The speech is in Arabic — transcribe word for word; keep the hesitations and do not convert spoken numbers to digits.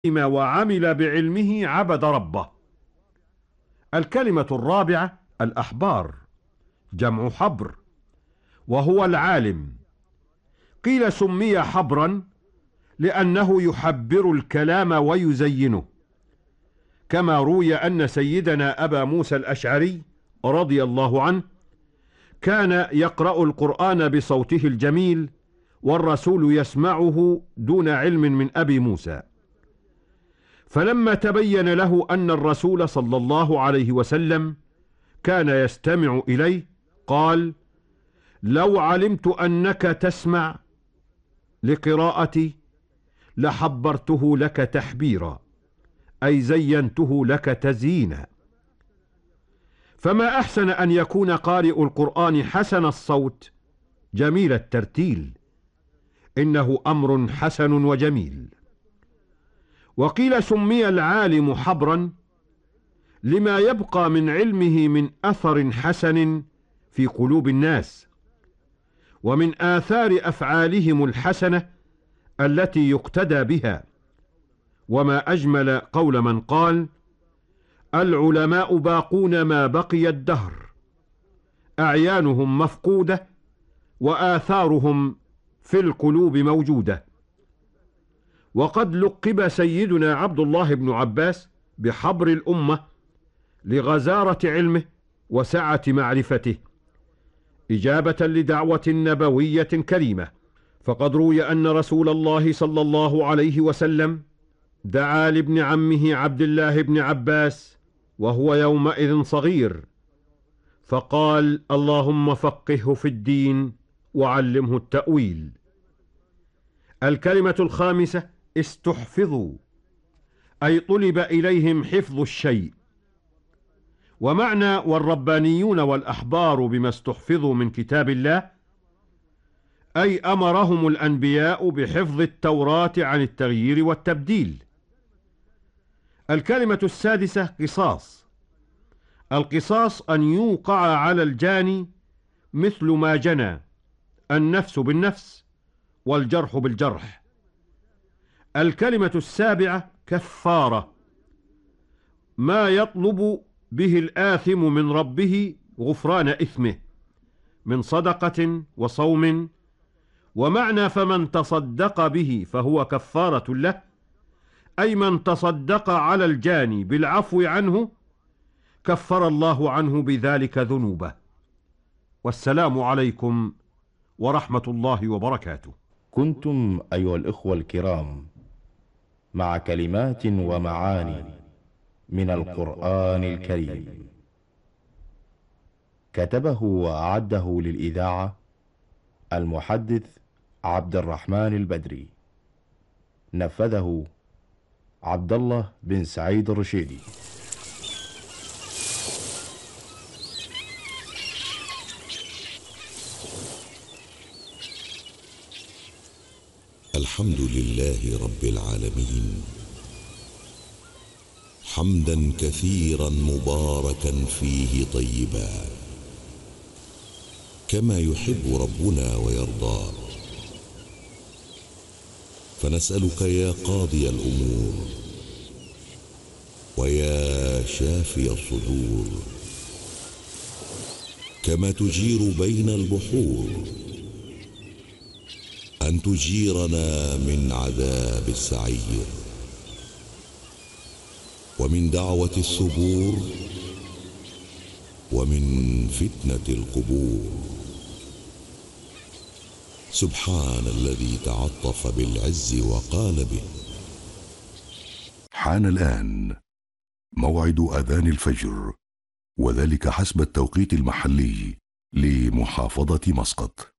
وعمل بعلمه عبد ربه. الكلمة الرابعة الأحبار، جمع حبر، وهو العالم. قيل سمي حبرا لأنه يحبر الكلام ويزينه، كما روي أن سيدنا أبا موسى الأشعري رضي الله عنه كان يقرأ القرآن بصوته الجميل، والرسول يسمعه دون علم من أبي موسى. فلما تبين له أن الرسول صلى الله عليه وسلم كان يستمع إليه قال: لو علمت أنك تسمع لقراءتي لحبرته لك تحبيرا، أي زينته لك تزيينا. فما أحسن أن يكون قارئ القرآن حسن الصوت جميل الترتيل، إنه أمر حسن وجميل. وقيل سمي العالم حبرا لما يبقى من علمه من أثر حسن في قلوب الناس، ومن آثار أفعالهم الحسنة التي يقتدى بها. وما أجمل قول من قال: العلماء باقون ما بقي الدهر، أعيانهم مفقودة وآثارهم في القلوب موجودة. وقد لقب سيدنا عبد الله بن عباس بحبر الأمة لغزارة علمه وسعة معرفته، إجابة لدعوة نبوية كريمة. فقد روي أن رسول الله صلى الله عليه وسلم دعا لابن عمه عبد الله بن عباس وهو يومئذ صغير، فقال: اللهم فقهه في الدين وعلمه التأويل. الكلمة الخامسة استحفظوا، أي طلب إليهم حفظ الشيء. ومعنى والربانيون والأحبار بما استحفظوا من كتاب الله، أي أمرهم الأنبياء بحفظ التوراة عن التغيير والتبديل. الكلمة السادسة قصاص. القصاص أن يوقع على الجاني مثل ما جنى، النفس بالنفس والجرح بالجرح. الكلمة السابعة كفارة، ما يطلب به الآثم من ربه غفران إثمه من صدقة وصوم. ومعنى فمن تصدق به فهو كفارة له، أي من تصدق على الجاني بالعفو عنه كفر الله عنه بذلك ذنوبه. والسلام عليكم ورحمة الله وبركاته. كنتم أيها الإخوة الكرام مع كلمات ومعاني من القرآن الكريم، كتبه وأعده للإذاعة المحدث عبد الرحمن البدري، نفذه عبد الله بن سعيد الرشيدي. الحمد لله رب العالمين، حمدا كثيرا مباركا فيه طيبا، كما يحب ربنا ويرضى. فنسألك يا قاضي الأمور ويا شافي الصدور، كما تجير بين البحور، أن تجيرنا من عذاب السعير ومن دعوة الثبور ومن فتنة القبور. سبحان الذي تعطف بالعز وقال به. حان الآن موعد أذان الفجر، وذلك حسب التوقيت المحلي لمحافظة مسقط.